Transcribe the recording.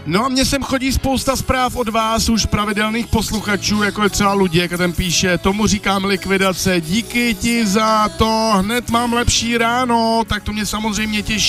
No a mně sem chodí spousta zpráv od vás, už pravidelných posluchačů, jako je třeba Luděk, a ten píše, tomu říkám likvidace, díky ti za to, hned mám lepší ráno, tak to mě samozřejmě těší.